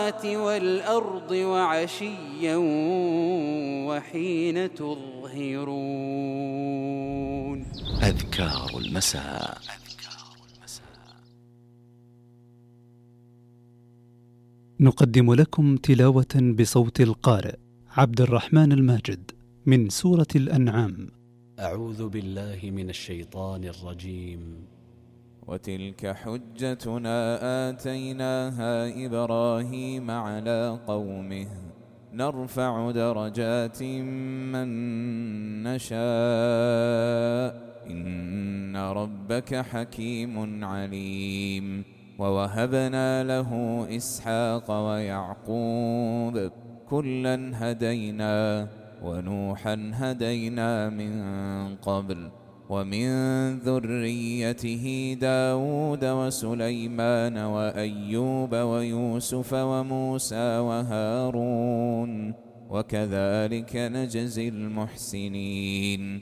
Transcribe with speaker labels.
Speaker 1: والأرض وعشيا وحين تظهرون.
Speaker 2: أذكار المساء.
Speaker 3: نقدم لكم تلاوة بصوت القارئ عبد الرحمن الماجد من سورة الأنعام.
Speaker 4: أعوذ بالله من الشيطان الرجيم.
Speaker 5: وتلك حجتنا آتيناها إبراهيم على قومه نرفع درجات من نشاء إن ربك حكيم عليم. ووهبنا له إسحاق ويعقوب كلا هدينا ونوحا هدينا من قبل ومن ذريته داود وسليمان وأيوب ويوسف وموسى وهارون وكذلك نجزي المحسنين.